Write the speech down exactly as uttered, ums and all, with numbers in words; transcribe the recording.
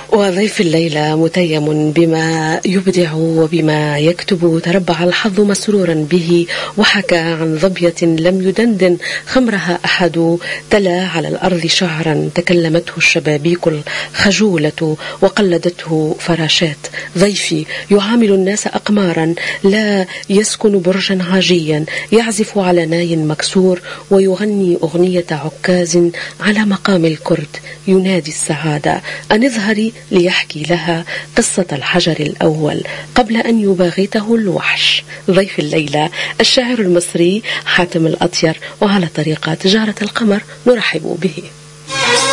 وضيف الليلة متيم بما يبدع وبما يكتب، تربع الحظ مسرورا به، وحكى عن ظبية لم يدندن خمرها أحد، تلا على الأرض شعرا تكلمته الشبابيك الخجولة وقلدته فراشات. ضيفي يعامل الناس أقمارا، لا يسكن برجا عاجيا، يعزف على ناي مكسور ويغني أغنية عكاز على مقام الكرد، ينادي السعادة أن اظهري ليحكي لها قصة الحجر الأول قبل أن يباغته الوحش. ضيف الليلة الشاعر المصري حاتم الأطير، وعلى طريقة جارة القمر نرحب به.